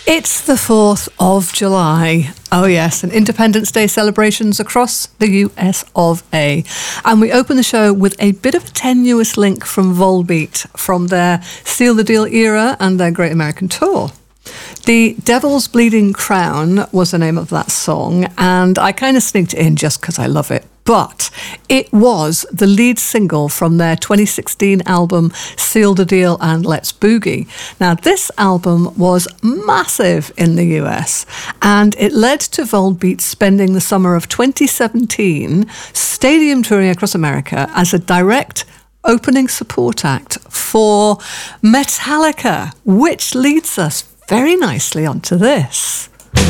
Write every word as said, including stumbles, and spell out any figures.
It's the fourth of July. Oh yes, and Independence Day celebrations across the U S of A. And we open the show with a bit of a tenuous link from Volbeat from their Seal the Deal era and their Great American Tour. The Devil's Bleeding Crown was the name of that song, and I kind of sneaked it in just because I love it. But it was the lead single from their twenty sixteen album Seal the Deal and Let's Boogie. Now, this album was massive in the U S, and it led to Volbeat spending the summer of twenty seventeen stadium touring across America as a direct opening support act for Metallica, which leads us very nicely onto this.